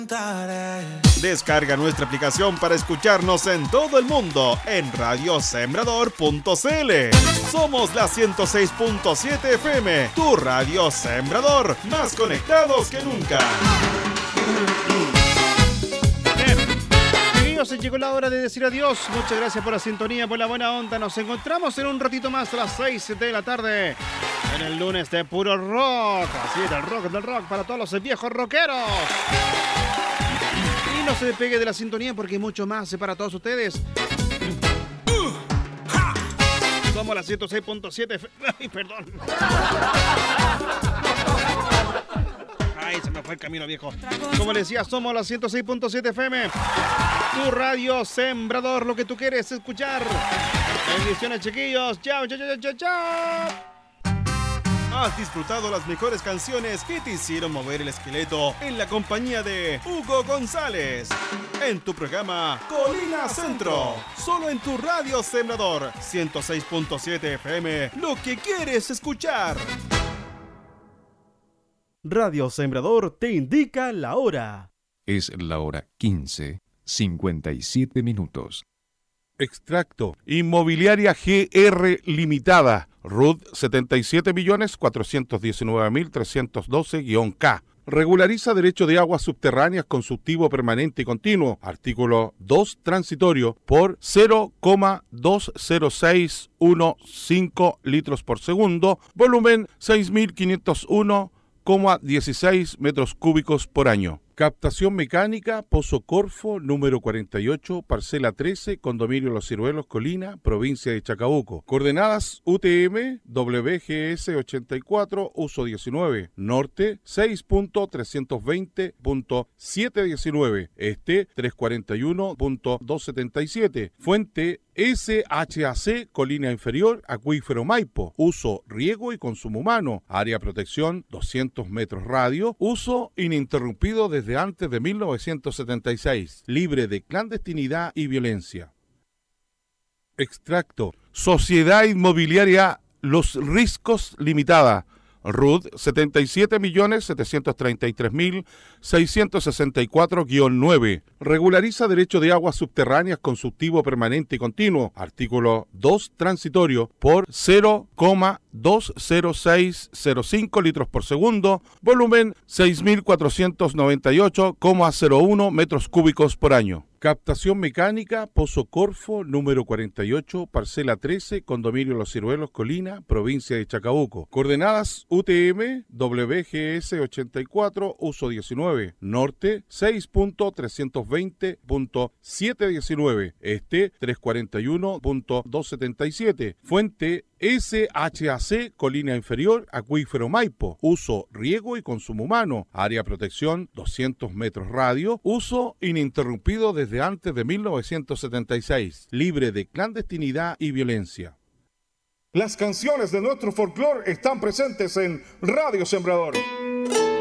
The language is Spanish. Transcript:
Descarga nuestra aplicación para escucharnos en todo el mundo en radiosembrador.cl. Somos la 106.7 FM, tu radio Sembrador, más conectados que nunca. Se llegó la hora de decir adiós. Muchas gracias por la sintonía, por la buena onda. Nos encontramos en un ratito más a las 6 de la tarde en el lunes de puro rock. Así es, del rock para todos los viejos rockeros. Y no se despegue de la sintonía porque hay mucho más para todos ustedes. Somos la 106.7. Ay, perdón. Ay, se me fue el camino, viejo. Como les decía, somos la 106.7 FM. Tu radio Sembrador, lo que tú quieres escuchar. Bendiciones, chiquillos. Chao, chao, chao, chao, chao. Has disfrutado las mejores canciones que te hicieron mover el esqueleto en la compañía de Hugo González. En tu programa Colina Centro. Solo en tu radio Sembrador 106.7 FM. Lo que quieres escuchar. Radio Sembrador te indica la hora. Es la hora 15:57. Extracto. Inmobiliaria GR Limitada. RUT 77.419.312-K. Regulariza derecho de aguas subterráneas consultivo permanente y continuo. Artículo 2 transitorio por 0,20615 litros por segundo. Volumen 6.501,16 metros cúbicos por año. Captación mecánica, Pozo Corfo, número 48, parcela 13, condominio Los Ciruelos, Colina, provincia de Chacabuco. Coordenadas UTM, WGS 84, uso 19, norte 6.320.719, este 341.277, fuente SHAC, Colina Inferior, Acuífero Maipo, uso riego y consumo humano, área protección 200 metros radio, uso ininterrumpido desde antes de 1976, libre de clandestinidad y violencia. Extracto. Sociedad Inmobiliaria Los Riscos Limitada. RUD 77.733.664-9. Regulariza derecho de aguas subterráneas consultivo permanente y continuo. Artículo 2 transitorio por 0,20605 litros por segundo. Volumen 6.498,01 metros cúbicos por año. Captación mecánica, Pozo Corfo, número 48, parcela 13, condominio Los Ciruelos, Colina, provincia de Chacabuco. Coordenadas UTM, WGS 84, uso 19, norte 6.320.719, este 341.277, fuente SHAC, Colina Inferior, Acuífero Maipo, uso riego y consumo humano, área protección 200 metros radio, uso ininterrumpido desde antes de 1976, libre de clandestinidad y violencia. Las canciones de nuestro folclore están presentes en Radio Sembrador.